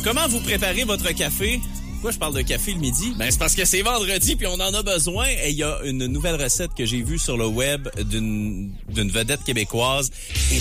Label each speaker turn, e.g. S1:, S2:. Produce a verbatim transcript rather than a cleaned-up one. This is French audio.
S1: Comment vous préparez votre café? Pourquoi je parle de café le midi? Ben, c'est parce que c'est vendredi puis on en a besoin. Et il y a une nouvelle recette que j'ai vue sur le web d'une, d'une vedette québécoise. Et